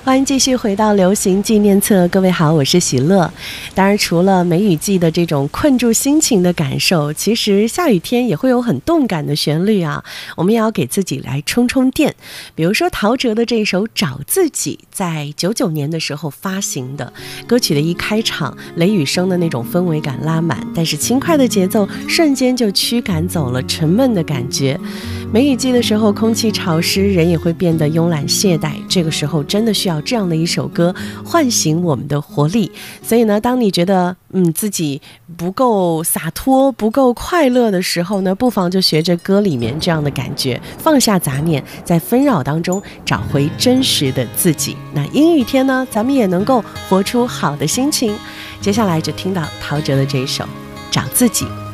欢迎继续回到流行纪念册，各位好，我是喜乐。当然除了梅雨季的这种困住心情的感受，其实下雨天也会有很动感的旋律啊，我们也要给自己来充充电。比如说陶喆的这首找自己，在99年的时候发行的歌曲的一开场，雷雨声的那种氛围感拉满，但是轻快的节奏瞬间就驱赶走了沉闷的感觉。梅雨季的时候，空气潮湿，人也会变得慵懒懈怠，这个时候真的需要这样的一首歌唤醒我们的活力。所以呢，当你觉得自己不够洒脱不够快乐的时候呢，不妨就学着歌里面这样的感觉，放下杂念，在纷扰当中找回真实的自己。那阴雨天呢，咱们也能够活出好的心情。接下来就听到陶喆的这一首找自己。